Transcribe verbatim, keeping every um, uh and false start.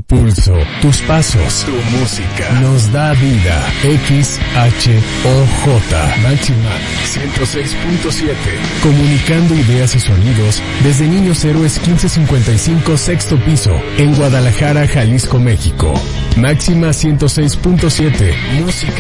pulso, tus pasos, tu música, nos da vida. X H O J, Máxima ciento seis punto siete. Comunicando ideas y sonidos desde Niños Héroes quince cincuenta y cinco, sexto piso, en Guadalajara, Jalisco, México. Máxima ciento seis punto siete, música